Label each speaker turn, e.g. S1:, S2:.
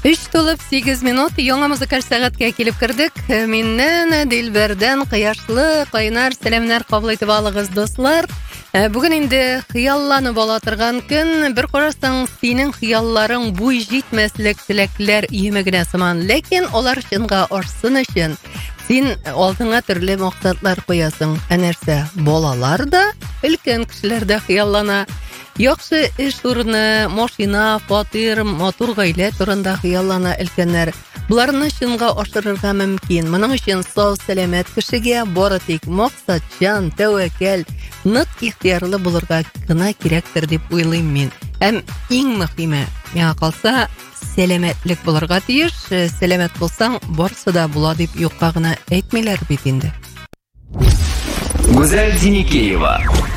S1: 3:08 яңа музыкаль сәгатькә килеп кердек. Миннән Дилбәрдән каяшлы кайнар сәламнар кабул итеп алыгыз, дуслар. Бүген инде хыялланып ала торган көн. Бер карасаң, синең хыялларың буй җитмәслек теләкләр иеме генә сыман, ләкин алар чынга ашсын өчен син алдыңа төрле максатлар куясың. Нәрсә, балалар да, өлкән кешеләр дә хыяллана. Яхшы эш урыны, машина, фатир, матур гаилә турында хыяллана өлкәннәр. Буларны чынга ашырырга мөмкин. Моның өчен сау, сәламәт кешегә бары тик максатчан, тәвәккәл, нык ихтиярлы булырга гына кирәктер дип уйлыйм мин. Һәм иң мөһиме, миңа калса, сәламәтлек булырга тиеш. Сәламәт булсаң, барысы да була дип юкка гына әйтмиләр бит инде.
S2: Гүзәл Зинекеева